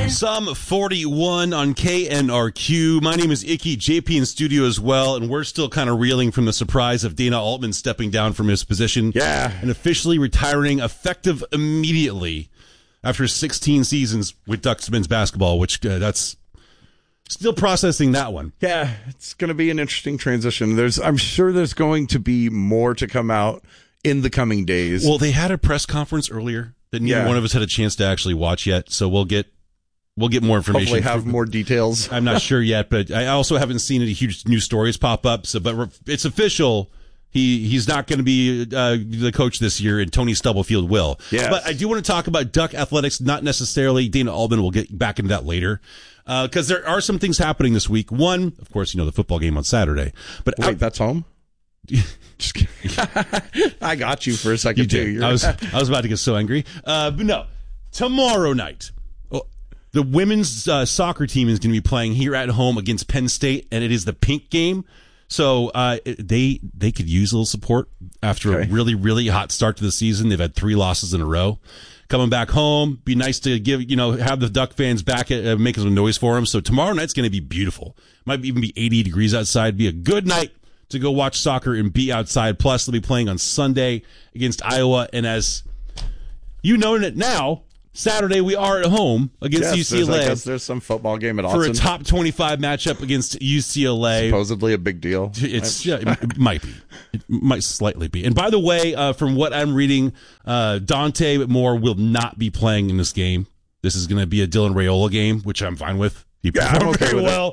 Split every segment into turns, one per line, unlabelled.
Some 41 on KNRQ. My name is Icky, JP in studio as well, and we're still kind of reeling from the surprise of Dana Altman stepping down from his position.
Yeah.
And officially retiring effective immediately after 16 seasons with Ducks men's basketball, which that's still processing that one.
Yeah, it's going to be an interesting transition. I'm sure there's going to be more to come out in the coming days.
Well, they had a press conference earlier that neither one of us had a chance to actually watch yet, so we'll get more information.
Hopefully have more details.
I'm not sure yet, but I also haven't seen any huge new stories pop up. So, but it's official. He's not going to be the coach this year, and Tony Stubblefield will.
Yes.
But I do want to talk about Duck athletics, not necessarily Dana Altman. We'll get back into that later. Because there are some things happening this week. One, of course, the football game on Saturday. But
wait, that's home? Just kidding. I got you for a second, too.
I was about to get so angry. But no, tomorrow night, the women's soccer team is going to be playing here at home against Penn State, and it is the pink game. So they could use a little support after a really, really hot start to the season. They've had 3 losses in a row. Coming back home, be nice to have the Duck fans back, making some noise for them. So tomorrow night's going to be beautiful. Might even be 80 degrees outside. Be a good night to go watch soccer and be outside. Plus, they'll be playing on Sunday against Iowa. And as you know it now, Saturday we are at home against UCLA.
I guess there's some football game at Austin.
For a top 25 matchup against UCLA.
Supposedly a big deal.
It might be. It might slightly be. And by the way, from what I'm reading, Dante Moore will not be playing in this game. This is going to be a Dylan Raiola game, which I'm fine with. He performed very well.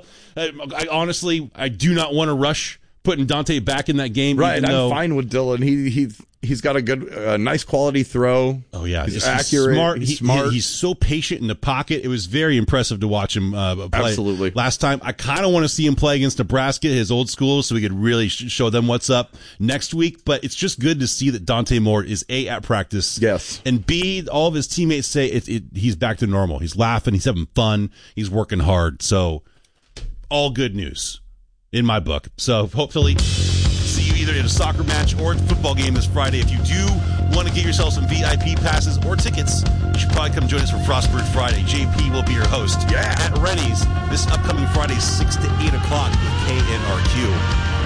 I do not want to rush putting Dante back in that game.
Right, I'm fine with Dylan. He's got a good, nice quality throw.
Oh yeah,
he's accurate.
He's smart. He's so patient in the pocket. It was very impressive to watch him play.
Absolutely.
Last time, I kind of want to see him play against Nebraska, his old school, so we could really show them what's up next week. But it's just good to see that Dante Moore is A, at practice,
yes,
and B, all of his teammates say he's back to normal. He's laughing. He's having fun. He's working hard. So all good news in my book. So hopefully see you either at a soccer match or at the football game this Friday. If you do want to get yourself some VIP passes or tickets, you should probably come join us for Frostbird Friday. JP will be your host at Rennie's this upcoming Friday, 6 to 8 o'clock with KNRQ.